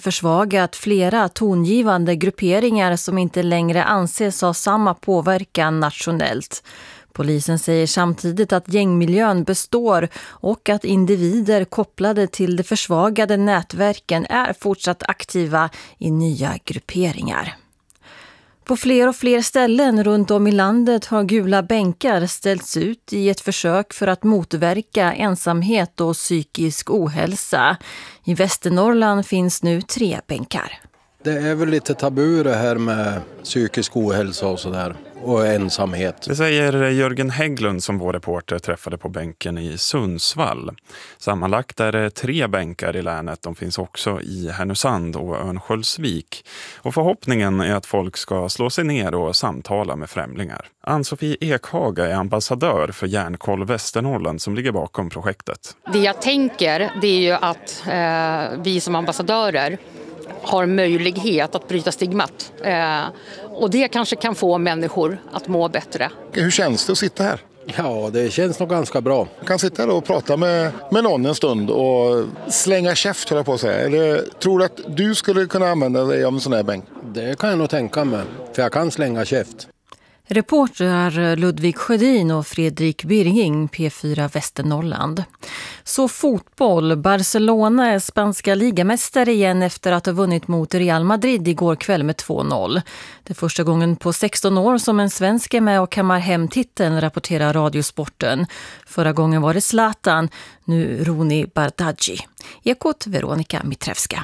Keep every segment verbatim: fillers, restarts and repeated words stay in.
försvagat flera tongivande grupperingar som inte längre anses ha samma påverkan nationellt. Polisen säger samtidigt att gängmiljön består och att individer kopplade till de försvagade nätverken är fortsatt aktiva i nya grupperingar. På fler och fler ställen runt om i landet har gula bänkar ställts ut i ett försök för att motverka ensamhet och psykisk ohälsa. I Västernorrland finns nu tre bänkar. Det är väl lite tabu det här med psykisk ohälsa och sådär. Och ensamhet. Det säger Jörgen Hägglund som vår reporter träffade på bänken i Sundsvall. Sammanlagt är det tre bänkar i länet. De finns också i Härnösand och Örnsköldsvik. Och förhoppningen är att folk ska slå sig ner och samtala med främlingar. Ann-Sofie Ekhaga är ambassadör för Hjärnkoll Västernorrland som ligger bakom projektet. Det jag tänker det är ju att eh, vi som ambassadörer har möjlighet att bryta stigmat. Eh, och det kanske kan få människor att må bättre. Hur känns det att sitta här? Ja, det känns nog ganska bra. Jag kan sitta här och prata med, med någon en stund och slänga käft, håller jag på att säga. Eller tror du att du skulle kunna använda dig av en sån här bänk? Det kan jag nog tänka mig, för jag kan slänga käft. Reporter Ludvig Sjödin och Fredrik Birging, P fyra Västernorrland. Så fotboll. Barcelona är spanska ligamästare igen efter att ha vunnit mot Real Madrid igår kväll med två noll. Det är första gången på sexton år som en svensk är med och kammar hem titeln, rapporterar Radiosporten. Förra gången var det Zlatan, nu Roni Bardghji. Ekot Veronika Mitrevska.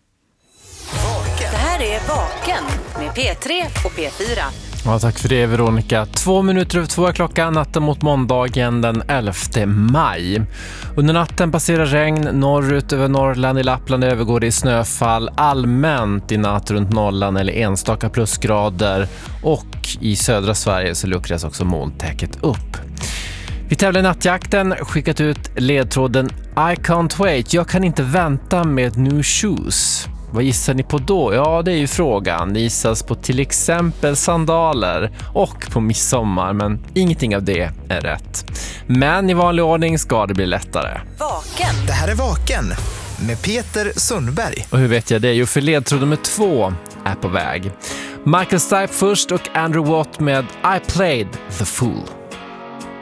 Det här är Vaken med P tre och P fyra. Ja, tack för det Veronica. Två minuter över två är klockan, natten mot måndagen den elfte maj. Under natten passerar regn norrut över Norrland, i Lappland övergår det i snöfall. Allmänt i natt runt nollan eller enstaka plusgrader. Och i södra Sverige så luckras också molntäcket upp. Vi tävlar i nattjakten, skickat ut ledtråden I can't wait. Jag kan inte vänta med new shoes. Vad gissar ni på då? Ja, det är ju frågan. Det gissas på till exempel sandaler och på midsommar, men ingenting av det är rätt. Men i vanlig ordning ska det bli lättare. Vaken. Det här är Vaken med Peter Sundberg. Och hur vet jag det? Jo, för ledtråd nummer två är på väg. Michael Stipe först och Andrew Watt med I Played the Fool.